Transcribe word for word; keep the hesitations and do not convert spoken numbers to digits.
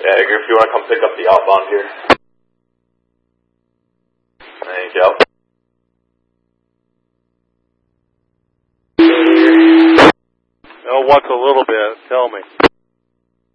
Yeah, Edgar, if you want to come pick up the outbound here. Thank you. Oh, what's a little bit? Tell me.